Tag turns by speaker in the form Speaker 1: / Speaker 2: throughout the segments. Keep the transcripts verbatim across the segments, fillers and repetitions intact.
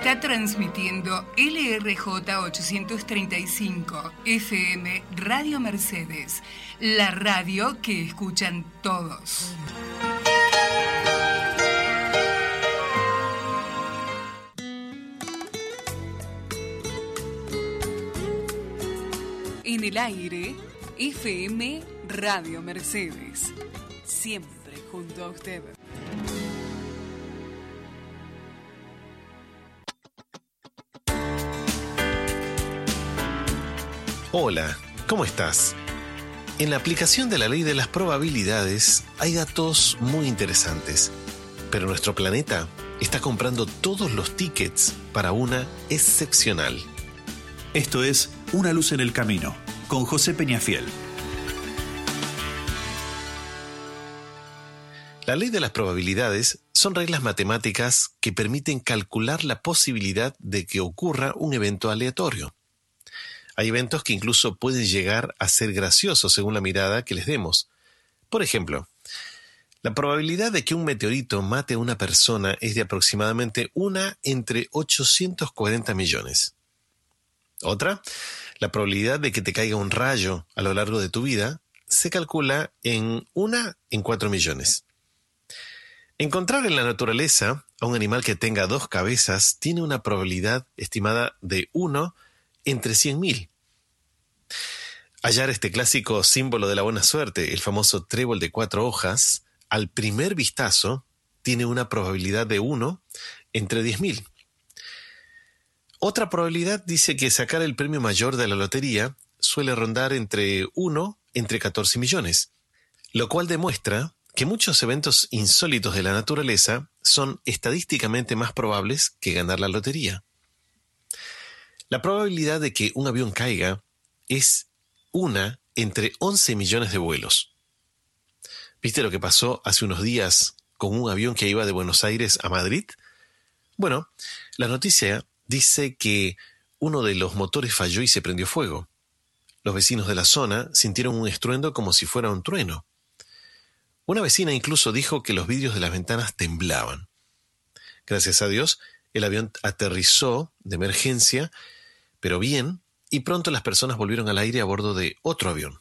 Speaker 1: Está transmitiendo L R J ochocientos treinta y cinco F M Radio Mercedes, la radio que escuchan todos. En el aire, F M Radio Mercedes, siempre junto a usted.
Speaker 2: Hola, ¿cómo estás? En la aplicación de la ley de las probabilidades hay datos muy interesantes, pero nuestro planeta está comprando todos los tickets para una excepcional.
Speaker 3: Esto es Una luz en el camino, con José Peñafiel.
Speaker 2: La ley de las probabilidades son reglas matemáticas que permiten calcular la posibilidad de que ocurra un evento aleatorio. Hay eventos que incluso pueden llegar a ser graciosos según la mirada que les demos. Por ejemplo, la probabilidad de que un meteorito mate a una persona es de aproximadamente una entre ochocientos cuarenta millones. Otra, la probabilidad de que te caiga un rayo a lo largo de tu vida se calcula en una en cuatro millones. Encontrar en la naturaleza a un animal que tenga dos cabezas tiene una probabilidad estimada de uno entre cien mil. Hallar este clásico símbolo de la buena suerte, el famoso trébol de cuatro hojas, al primer vistazo tiene una probabilidad de uno entre diez mil. Otra probabilidad dice que sacar el premio mayor de la lotería suele rondar entre uno entre catorce millones, lo cual demuestra que muchos eventos insólitos de la naturaleza son estadísticamente más probables que ganar la lotería. La probabilidad de que un avión caiga es una entre once millones de vuelos. ¿Viste lo que pasó hace unos días con un avión que iba de Buenos Aires a Madrid? Bueno, la noticia dice que uno de los motores falló y se prendió fuego. Los vecinos de la zona sintieron un estruendo como si fuera un trueno. Una vecina incluso dijo que los vidrios de las ventanas temblaban. Gracias a Dios, el avión aterrizó de emergencia, pero bien, y pronto las personas volvieron al aire a bordo de otro avión.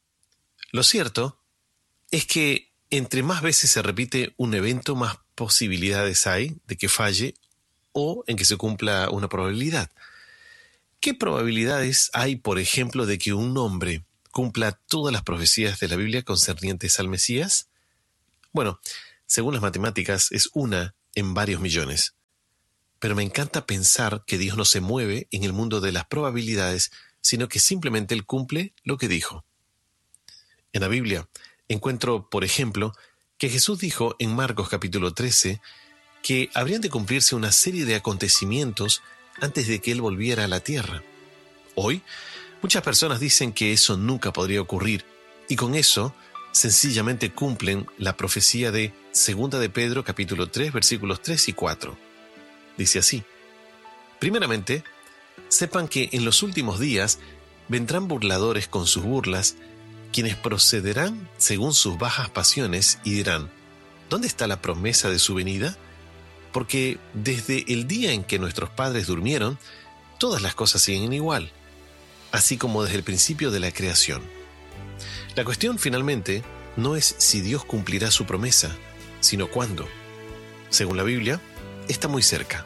Speaker 2: Lo cierto es que entre más veces se repite un evento, más posibilidades hay de que falle o en que se cumpla una probabilidad. ¿Qué probabilidades hay, por ejemplo, de que un hombre cumpla todas las profecías de la Biblia concernientes al Mesías? Bueno, según las matemáticas, es una en varios millones. Pero me encanta pensar que Dios no se mueve en el mundo de las probabilidades, sino que simplemente Él cumple lo que dijo. En la Biblia encuentro, por ejemplo, que Jesús dijo en Marcos capítulo trece que habrían de cumplirse una serie de acontecimientos antes de que Él volviera a la tierra. Hoy, muchas personas dicen que eso nunca podría ocurrir, y con eso sencillamente cumplen la profecía de Segunda de Pedro capítulo tres versículos tres y cuatro. Dice así: primeramente, sepan que en los últimos días vendrán burladores con sus burlas, quienes procederán según sus bajas pasiones y dirán: ¿dónde está la promesa de su venida? Porque desde el día en que nuestros padres durmieron, todas las cosas siguen igual, así como desde el principio de la creación. La cuestión finalmente no es si Dios cumplirá su promesa, sino cuándo. Según la Biblia, está muy cerca.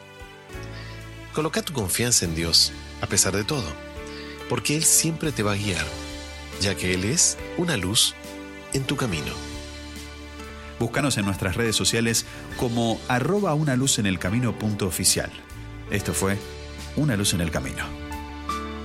Speaker 2: Coloca tu confianza en Dios, a pesar de todo, porque Él siempre te va a guiar, ya que Él es una luz en tu camino.
Speaker 3: Búscanos en nuestras redes sociales como arroba una luz en el camino punto oficial. Esto fue Una luz en el camino.